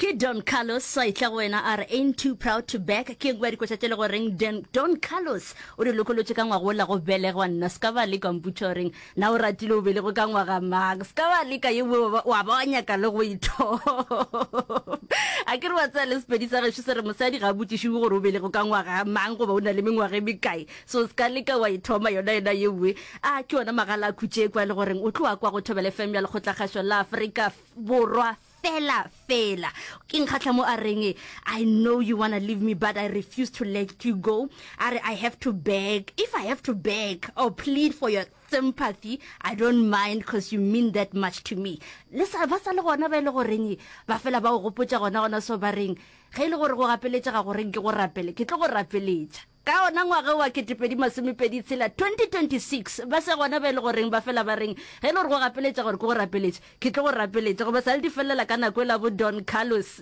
ke Don Carlos sa itla wena are ain't too proud to back ke ngwa di kwetsa tele go reng Don Carlos o re lokolotse ka ngwa go la go belegwa nna ska ba le computer na o ratile o bele go ka ngwa ga mag ska ba le ka ye wa banya ka le go itho a ke re wa tsa le spedisa re se re mosadi ga butse shi go re o bele go ka ngwa ga mang go ba una le mengwa ge bikai so ska le ka wa ithoma yona yewe a ke ona magala khutse kwa le go reng o tloa kwa go thobele FM ya le go tlagasho la Africa borwa fela king khatlamo a reng I know you want to leave me but I refuse to let you go. I have to beg. If I have to beg or plead for your sympathy, I don't mind because you mean that much to me. Lesa ba sa le gona ba le go reng ba fela ba go gopotsa gona so ba reng ge ile gore go gapeletsa ga go reng ke go rapele ke tlo go rapeletsa ka ona ngwaga wa ke tepedi masomepedi tsela 2026 ba se gona ba le go reng ba fela ba reng ge ile gore go gapeletsa gore ke go rapeletsa ke tlo go rapeletsa go ba sa le di felela ka nako la bo Don Carlos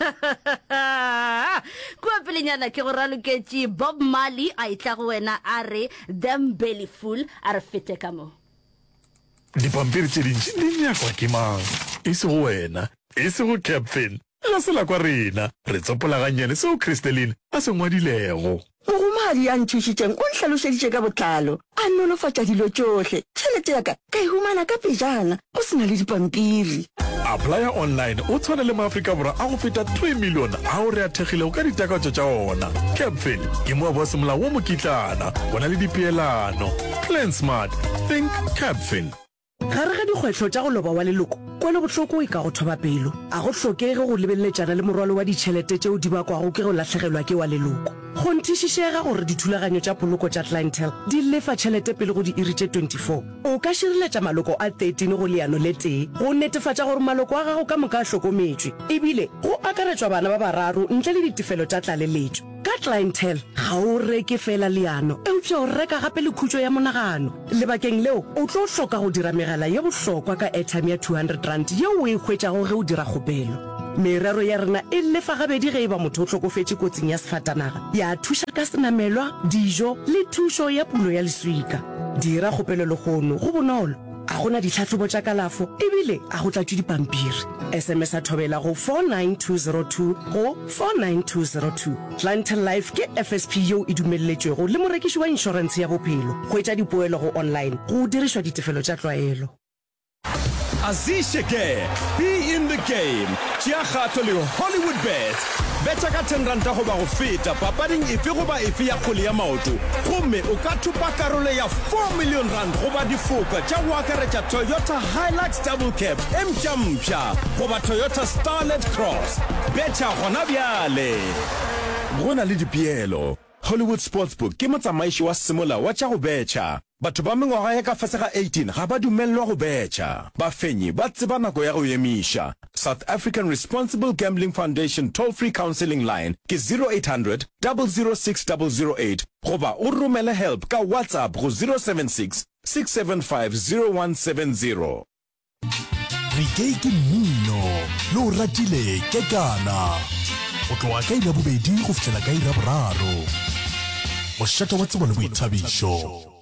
go apelenyana ke go raloketse Bob Marley a itla go wena are them belly full are fete ka mo dipampiri tse dintsi di nyakwa ke mang e se go wena e se go Captain ga se la kwa rena re tsopolaganyane seo Christeline a se ngwadilego Mogomadi ya nthušitšeng o ntlhalošeditše ka botlalo a nolofatša dilo tšohle tšhelete ya ka e humana ka pejana go sena le dipampiri Apply online o tshwana le maAfrika Borwa a go feta 3 million a o re a thegilego ka ditakatso tša ona. Captain ke moa ba semolao wo mokitlana bona le dipeelano. Plan smart, think Captain. Gare ga dikgwetlho tša go loba wa leloko kwele bohloko e ka go thoba pelo a go hlokege go lebelletšana le morwalo wa ditšhelete tšeo di bakwago ke go latlhegelwa ke wa leloko go nthišišega gore dithulaganyo tša poloko tša clientele di lefa tšhelete pele go di iri tše 24 o ka širiletša maloko a 13 go leano le tee go netefatša gore maloko a gago ka moka a hlokometšwe ebile go akaretšwa bana ba bararo ntle le ditefelo tša tlaleletšo ka clientele ga o reke fela leano eupša o reka gape le khutšo ya monagano lebakeng leo o tlo hloka go dira megala ye bohlokwa ka airtime ya 200 rand yeo o e hwetšago ge o dira kgopelo merero ya rena e lefa gabedi ge e ba motho o hlokofetše kotsing ya sefatanaga ya thuša ka senamelwa dijo le thušo ya pulo ya leswika dira kgopelo legono go bonolo a gona ditlhatlhobo tša kalafo ebile a go tlatšwe dipampiri SMS a thobela go 49202 go 49202 Clientele Life ke FSP yeo e dumelletšwego le morekiši wa inšorense ya bophelo go etša dipoelo go online go dirišwa ditefelo tša tlwaelo Azisheke, be in the game. Chiakgato le Hollywood Bets. Betcha ka 10 ranta go ba go feta papading efe go ba efe ya kgole ya maoto. Gomme o ka thupa karolo ya 4 million rand go ba difoka tša go akaretša Toyota Hilux Double Cab mpša go ba Toyota Starlet Cross. Betcha gona bjale. Gona le dipeelo. Hollywood Sportsbook ke motsamaiši wa semola wa tša go betcha. Batho ba mengwaga ya ka fase ga 18 ga ba dumelelwa go betcha. Bafenyi ba tseba nako ya go emiša. South African Responsible Gambling Foundation toll-free counseling line ke 0800 006 008 goba o romele help ka WhatsApp go 076 675 0170. Re ke mmino le o ratile ke kana o tloa ka ira bobedi go fitlhela ka ira boraro mošate wa tsebo le boithabišo